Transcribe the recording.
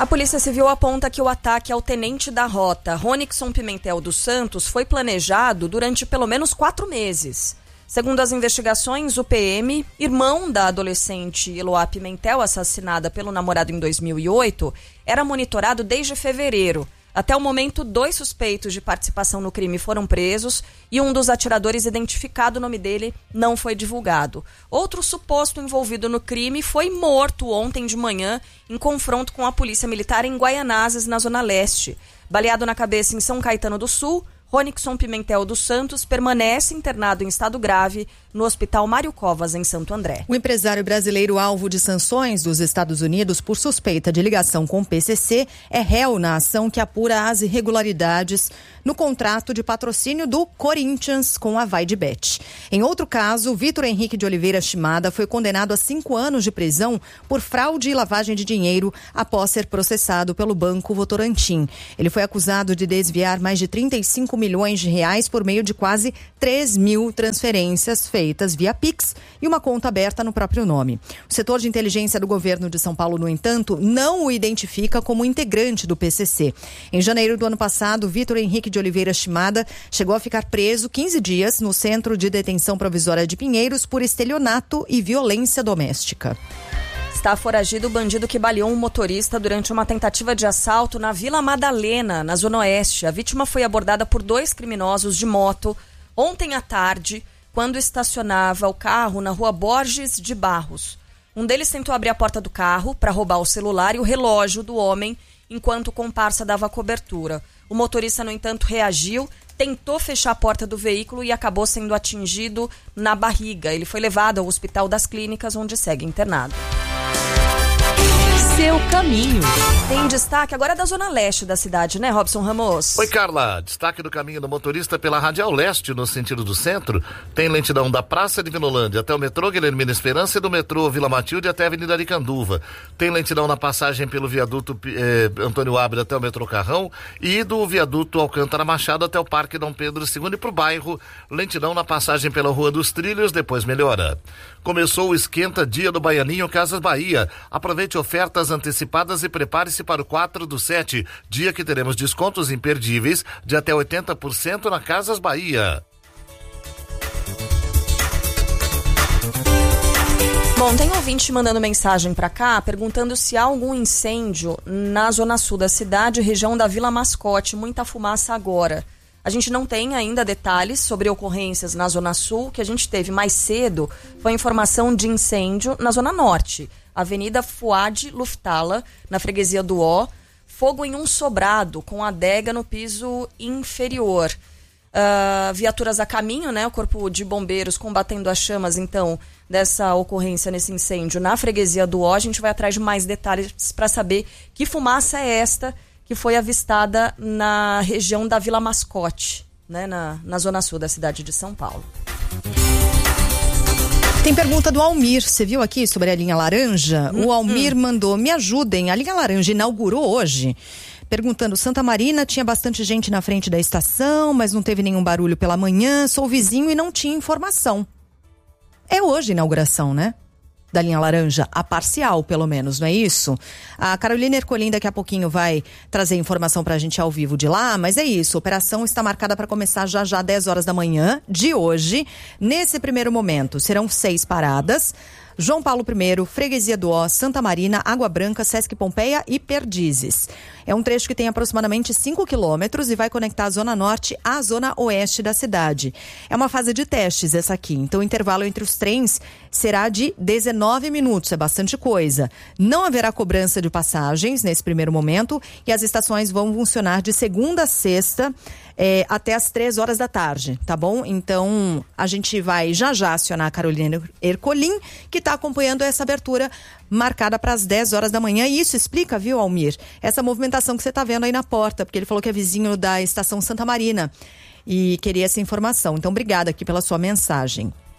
A Polícia Civil aponta que o ataque ao tenente da rota, Ronixon Pimentel dos Santos, foi planejado durante pelo menos 4 meses. Segundo as investigações, o PM, irmão da adolescente Eloá Pimentel, assassinada pelo namorado em 2008, era monitorado desde fevereiro. Até o momento, 2 suspeitos de participação no crime foram presos e um dos atiradores identificado, o nome dele não foi divulgado. Outro suposto envolvido no crime foi morto ontem de manhã em confronto com a polícia militar em Guaianazes, na Zona Leste. Baleado na cabeça em São Caetano do Sul, Ronixon Pimentel dos Santos permanece internado em estado grave no Hospital Mário Covas, em Santo André. O empresário brasileiro alvo de sanções dos Estados Unidos por suspeita de ligação com o PCC é réu na ação que apura as irregularidades no contrato de patrocínio do Corinthians com a Vai de Bet. Em outro caso, Vitor Henrique de Oliveira Shimada foi condenado a 5 anos de prisão por fraude e lavagem de dinheiro após ser processado pelo Banco Votorantim. Ele foi acusado de desviar mais de 35 milhões de reais por meio de quase 3 mil transferências feitas via Pix e uma conta aberta no próprio nome. O setor de inteligência do governo de São Paulo, no entanto, não o identifica como integrante do PCC. Em janeiro do ano passado, Vitor Henrique de Oliveira Shimada chegou a ficar preso 15 dias no Centro de Detenção Provisória de Pinheiros por estelionato e violência doméstica. Está foragido o bandido que baleou um motorista durante uma tentativa de assalto na Vila Madalena, na Zona Oeste. A vítima foi abordada por 2 criminosos de moto ontem à tarde, quando estacionava o carro na Rua Borges de Barros. Um deles tentou abrir a porta do carro para roubar o celular e o relógio do homem, enquanto o comparsa dava cobertura. O motorista, no entanto, reagiu, tentou fechar a porta do veículo e acabou sendo atingido na barriga. Ele foi levado ao Hospital das Clínicas, onde segue internado. Seu caminho. Tem destaque agora da Zona Leste da cidade, né, Robson Ramos? Oi, Carla. Destaque do caminho do motorista pela Radial Leste, no sentido do centro. Tem lentidão da Praça de Vinolândia até o metrô Guilhermina Esperança e do metrô Vila Matilde até a Avenida Aricanduva. Tem lentidão na passagem pelo viaduto Antônio Ábila até o metrô Carrão e do viaduto Alcântara Machado até o Parque Dom Pedro II e pro bairro. Lentidão na passagem pela Rua dos Trilhos, depois melhora. Começou o Esquenta Dia do Baianinho Casas Bahia. Aproveite ofertas antecipadas e prepare-se para o 4/7, dia que teremos descontos imperdíveis de até 80% na Casas Bahia. Bom, tem ouvinte mandando mensagem para cá, perguntando se há algum incêndio na zona sul da cidade, região da Vila Mascote, muita fumaça agora. A gente não tem ainda detalhes sobre ocorrências na Zona Sul. O que a gente teve mais cedo foi informação de incêndio na Zona Norte. Avenida Fuad Luftala, na freguesia do Ó. Fogo em um sobrado, com adega no piso inferior. Viaturas a caminho, né? O Corpo de Bombeiros combatendo as chamas, então, dessa ocorrência nesse incêndio na freguesia do Ó. A gente vai atrás de mais detalhes para saber que fumaça é esta que foi avistada na região da Vila Mascote, né, na zona sul da cidade de São Paulo. Tem pergunta do Almir, você viu aqui sobre a linha laranja? O Almir mandou, me ajudem, a linha laranja inaugurou hoje, perguntando, Santa Marina tinha bastante gente na frente da estação, mas não teve nenhum barulho pela manhã, sou vizinho e não tinha informação. É hoje a inauguração, né? Da linha laranja, a parcial, pelo menos, não é isso? A Carolina Ercolim daqui a pouquinho vai trazer informação pra gente ao vivo de lá, mas é isso, a operação está marcada para começar já 10 horas da manhã de hoje. Nesse primeiro momento, serão 6 paradas. João Paulo I, Freguesia do Ó, Santa Marina, Água Branca, Sesc Pompeia e Perdizes. É um trecho que tem aproximadamente 5 quilômetros e vai conectar a Zona Norte à Zona Oeste da cidade. É uma fase de testes essa aqui, então o intervalo entre os trens será de 19 minutos, é bastante coisa. Não haverá cobrança de passagens nesse primeiro momento e as estações vão funcionar de segunda a sexta, até as 3 horas da tarde, tá bom? Então, a gente vai já acionar a Carolina Ercolim, que está acompanhando essa abertura marcada para as 10 horas da manhã. E isso explica, viu, Almir, essa movimentação que você está vendo aí na porta, porque ele falou que é vizinho da estação Santa Marina e queria essa informação. Então, obrigada aqui pela sua mensagem.